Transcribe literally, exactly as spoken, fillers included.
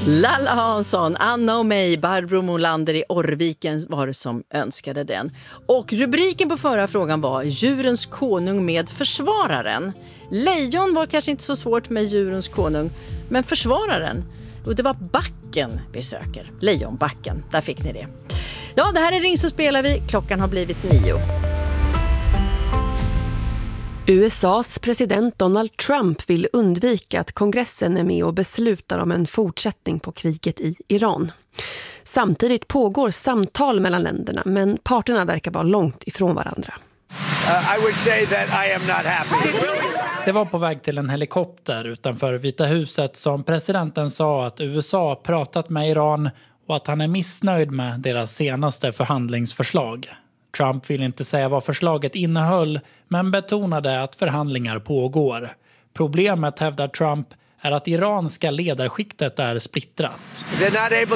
Lalla Hansson, Anna och mig, Barbro Molander i Orrviken var det som önskade den. Och rubriken på förra frågan var djurens konung med försvararen. Lejon var kanske inte så svårt med djurens konung, men försvararen, och det var backen vi söker. Lejonbacken, där fick ni det. Ja, det här är Ring så spelar vi. Klockan har blivit nio. U S A:s president Donald Trump vill undvika att kongressen är med och beslutar om en fortsättning på kriget i Iran. Samtidigt pågår samtal mellan länderna, men parterna verkar vara långt ifrån varandra. Uh, I would say that I am not happy. Det var på väg till en helikopter utanför Vita huset som presidenten sa att U S A pratat med Iran och att han är missnöjd med deras senaste förhandlingsförslag. Trump vill inte säga vad förslaget innehöll, men betonade att förhandlingar pågår. Problemet, hävdar Trump, är att iranska ledarskiktet är splittrat.